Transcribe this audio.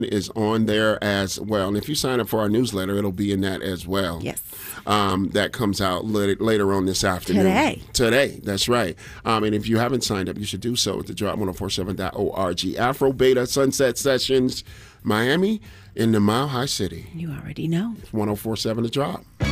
is on there as well. And if you sign up for our newsletter, it'll be in that as well. Yes. That comes out later on this afternoon. Today, that's right. And if you haven't signed up, you should do so at the drop1047.org. Afro Beta Sunset Sessions, Miami in the Mile High City. You already know. 1047 The Drop.